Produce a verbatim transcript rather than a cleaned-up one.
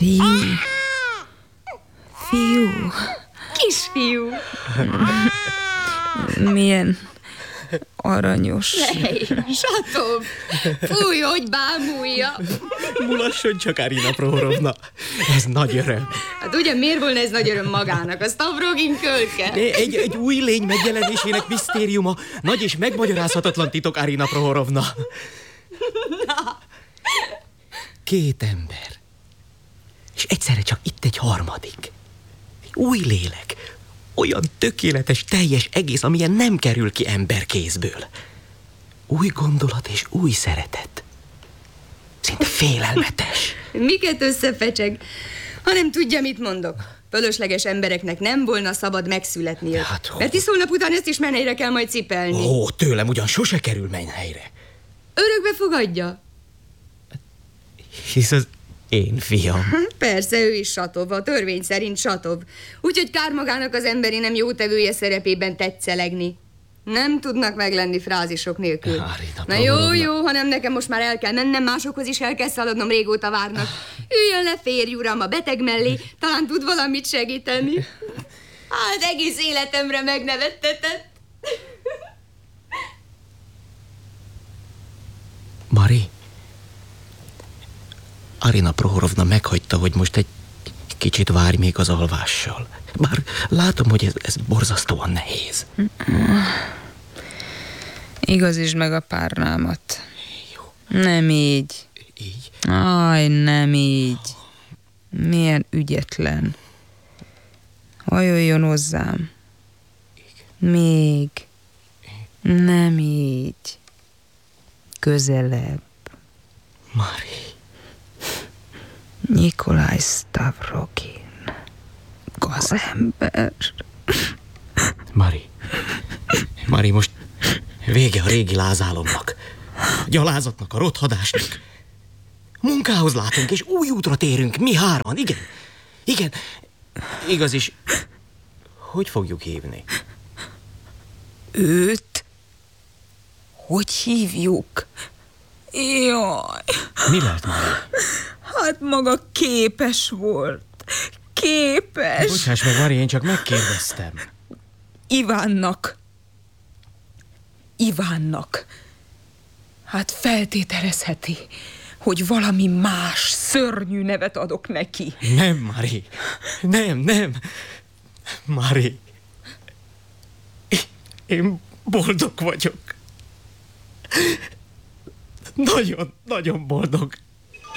Fiú. Fiú. Kisfiú. Milyen aranyos. Hey, Satov, fúj, hogy bámulja. Mulasson csak, Arina Prohorovna. Ez nagy öröm. Hát ugye miért volna ez nagy öröm magának? A Stavrogin kölke. Egy, egy új lény megjelenésének misztériuma. Nagy és megmagyarázhatatlan titok, Arina Prohorovna. Na. Két ember. És egyszerre csak itt egy harmadik. Egy új lélek. Olyan tökéletes, teljes egész, amilyen nem kerül ki ember kézből. Új gondolat és új szeretet. Szinte félelmetes. Miket összefecseg? Ha nem tudja, mit mondok. Fölösleges embereknek nem volna szabad megszületniük. Hát, mert hisz holnap után ezt is menhelyre kell majd cipelni. Ó, tőlem ugyan sose kerül menhelyre. Örökbe fogadja? Hisz az én fiam. Persze, ő is Satov, a törvény szerint Satov. Úgyhogy kár magának az emberi nem jótevője szerepében tetszelegni. Nem tudnak meglenni frázisok nélkül. Arina, Na jó, jó, hanem nekem most már el kell mennem, másokhoz is el kell szaladnom, régóta várnak. Üljön le, férj uram, a beteg mellé, talán tud valamit segíteni. Hát egész életemre megnevettetett. Mari, Arina Prohorovna meghagyta, hogy most egy kicsit várj még az alvással. Bár látom, hogy ez, ez borzasztóan nehéz. Igazítsd meg a párnámat. Jó. Nem így. Így? Aj, nem így. Milyen ügyetlen. Hajoljon hozzám. Még. Nem így. Közelebb. Mari. Nikolaj Stavrogin. Gazember. Mari. Mari, most vége a régi lázálomnak. A gyalázatnak, a rothadásnak. Munkához látunk, és új útra térünk, mi hárman, igen. Igen, igaz is. Hogy fogjuk hívni? Őt? Hogy hívjuk? Jaj. Mi lett, Mari? Hát maga képes volt. Képes. Bocsáss meg, Mari, én csak megkérdeztem. Ivánnak. Ivánnak. Hát feltételezheti, hogy valami más, szörnyű nevet adok neki. Nem, Mari. Nem, nem. Mari. Én boldog vagyok. Nagyon, nagyon boldog.